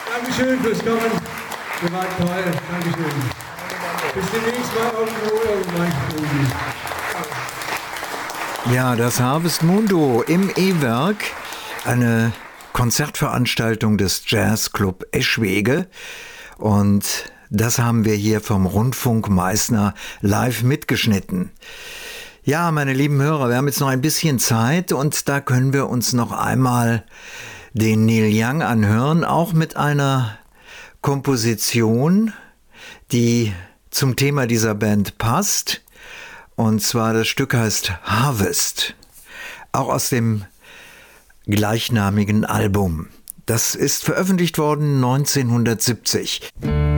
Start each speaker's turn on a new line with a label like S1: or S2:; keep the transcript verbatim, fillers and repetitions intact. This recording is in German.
S1: Dankeschön fürs Kommen. Ihr wart toll. Dankeschön. Bis demnächst mal irgendwo. Mein
S2: Ja, das Harvest Mundo im E-Werk. Eine Konzertveranstaltung des Jazzclub Eschwege. Und das haben wir hier vom Rundfunk Meißner live mitgeschnitten. Ja, meine lieben Hörer, wir haben jetzt noch ein bisschen Zeit und da können wir uns noch einmal den Neil Young anhören, auch mit einer Komposition, die zum Thema dieser Band passt. Und zwar das Stück heißt Harvest, auch aus dem gleichnamigen Album. Das ist veröffentlicht worden neunzehnhundertsiebzig.